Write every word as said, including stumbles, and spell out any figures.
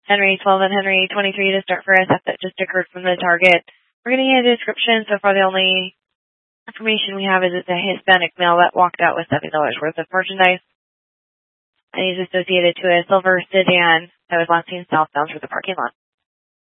Henry twelve and Henry twenty-three to start for us. That just occurred from the target. We're going to get a description. So far, the only information we have is it's a Hispanic male that walked out with seven dollars worth of merchandise. And he's associated to a silver sedan that was last seen southbound through the parking lot.